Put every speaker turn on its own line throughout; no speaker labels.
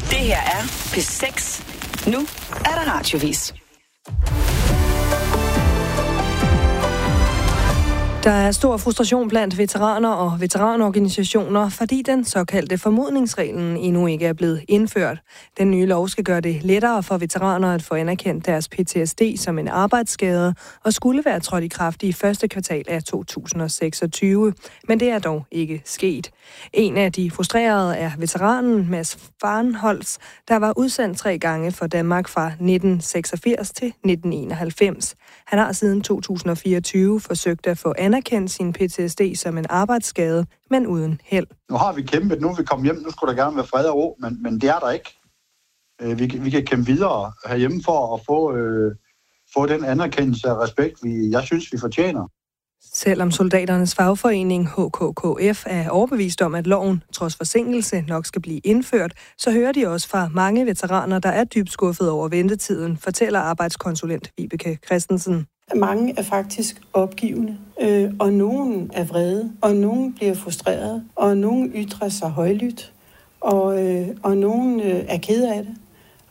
Det her er P6. Nu er der radiovis.
Der er stor frustration blandt veteraner og veteranorganisationer, fordi den såkaldte formodningsreglen endnu ikke er blevet indført. Den nye lov skal gøre det lettere for veteraner at få anerkendt deres PTSD som en arbejdsskade og skulle være trådt i kraft i første kvartal af 2026, men det er dog ikke sket. En af de frustrerede er veteranen Mads Farnholz, der var udsendt 3 gange for Danmark fra 1986 til 1991. Han har siden 2024 forsøgt at få anerkendt sin PTSD som en arbejdsskade, men uden held.
Nu har vi kæmpet, nu er vi kommet hjem, nu skulle der gerne være fred og ro, men det er der ikke. Vi kan kæmpe videre herhjemme for at få den anerkendelse og respekt, jeg synes, vi fortjener.
Selvom soldaternes fagforening HKKF er overbevist om, at loven, trods forsinkelse, nok skal blive indført, så hører de også fra mange veteraner, der er dybt skuffet over ventetiden, fortæller arbejdskonsulent Vibeke Christensen.
Mange er faktisk opgivende, og nogen er vrede, og nogen bliver frustreret, og nogen ytrer sig højlydt, og nogen er ked af det,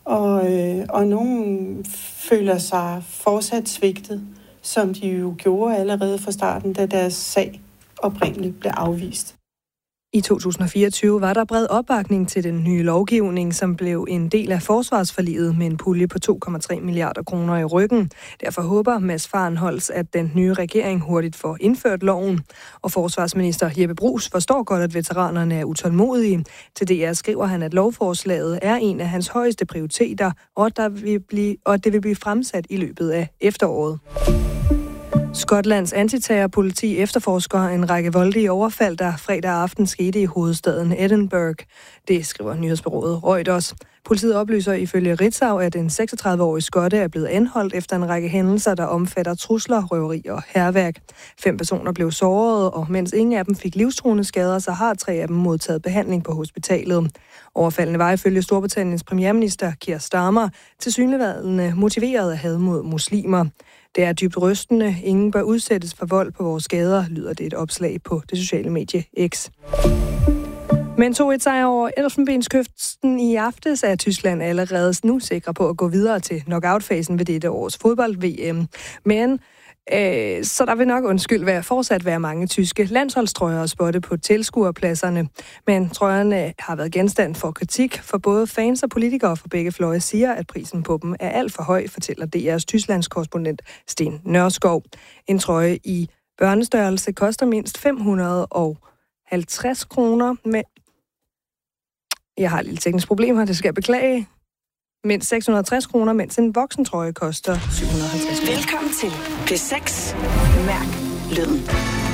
og nogen føler sig fortsat svigtet, som de jo gjorde allerede fra starten, da deres sag oprindeligt blev afvist.
I 2024 var der bred opbakning til den nye lovgivning, som blev en del af forsvarsforliget med en pulje på 2,3 milliarder kroner i ryggen. Derfor håber Mads Farnholz, at den nye regering hurtigt får indført loven. Og forsvarsminister Jeppe Bruus forstår godt, at veteranerne er utålmodige. Til DR skriver han, at lovforslaget er en af hans højeste prioriteter, og at det vil blive fremsat i løbet af efteråret. Skotlands antiterrorpoliti efterforsker en række voldelige overfald, der fredag aften skete i hovedstaden Edinburgh. Det skriver nyhedsbureauet Reuters. Politiet oplyser ifølge Ritzau, at en 36-årig skotte er blevet anholdt efter en række hændelser, der omfatter trusler, røveri og hærværk. 5 personer blev såret, og mens ingen af dem fik livstruende skader, så har 3 af dem modtaget behandling på hospitalet. Overfaldene var ifølge Storbritanniens premierminister Keir Starmer tilsyneladende motiveret af had mod muslimer. Det er dybt rystende. Ingen bør udsættes for vold på vores gader, lyder det et opslag på det sociale medie X. Men 2-1-sejr over Elfenbenskysten i aftes er Tyskland allerede nu sikre på at gå videre til knockout-fasen ved dette års fodbold-VM. Men så der vil nok fortsat være mange tyske landsholdstrøjer at spotte på tilskuerpladserne. Men trøjerne har været genstand for kritik, for både fans og politikere fra begge fløje siger, at prisen på dem er alt for høj, fortæller DR's Tysklands korrespondent Sten Nørskov. En trøje i børnestørrelse koster mindst 550 kroner, men jeg har et lille teknisk problem her, det skal jeg beklage. Mindst 660 kroner, mens en voksentrøje koster 750 kroner.
Velkommen til P6. Mærk lyden.